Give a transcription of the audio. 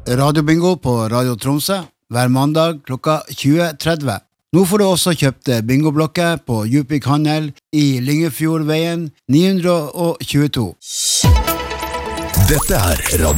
radiobingo på Radio Tromsø hver mandag klokka 20:30. Nå får du også kjøpt bingoblokker på Djupvik Handel i Lyngefjordveien 922. Dette Radio